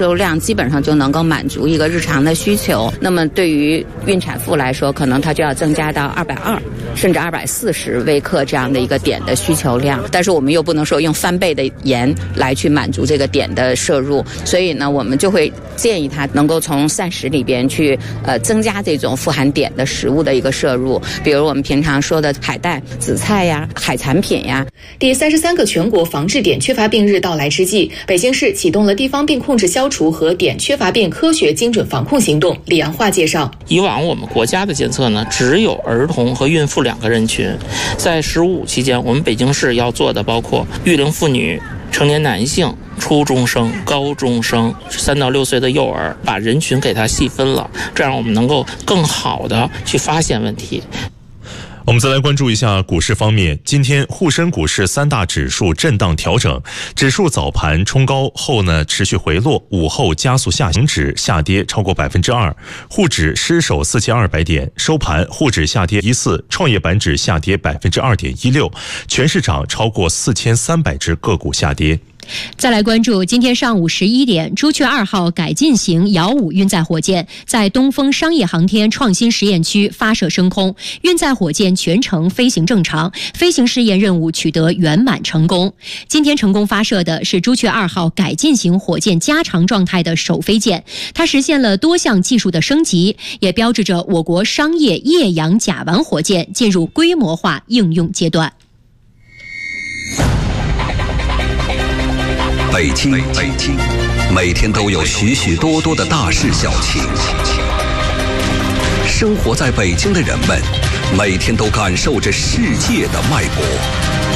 摄入量基本上就能够满足一个日常的需求。那么对于孕产妇来说，可能它就要增加到220甚至240微克这样的一个碘的需求量，但是我们又不能说用翻倍的盐来去满足这个碘的摄入，所以呢，我们就会建议它能够从膳食里边去增加这种富含碘的食物的一个摄入，比如我们平常说的海带、紫菜呀、海产品呀。 第33个全国防治碘缺乏病日到来之际，北京市启动了地方病控制消除和碘缺乏病科学精准防控行动。李阳化介绍， 以往我们国家的监测呢，只有儿童和孕妇2个人群，在15期间，我们北京市要做的包括育龄妇女、成年男性、初中生、高中生、3到6岁的幼儿，把人群给它细分了，这样我们能够更好的去发现问题。 我们再来关注一下股市方面，今天沪深股市3大指数震荡调整，指数早盘冲高后呢持续回落，午后加速下行，指下跌超过 2%， 沪指失守4200点，收盘沪指下跌14%，创业板指下跌 2.16%， 全市场超过4300只个股下跌。 再来关注今天上午11点，朱雀2号改进型遥5运载火箭在东风商业航天创新实验区发射升空，运载火箭全程飞行正常，飞行试验任务取得圆满成功。今天成功发射的是朱雀2号改进型火箭加长状态的首飞舰，它实现了多项技术的升级，也标志着我国商业液氧甲烷火箭进入规模化应用阶段。 北京，每天都有许许多多的大事小情。生活在北京的人们，每天都感受着世界的脉搏。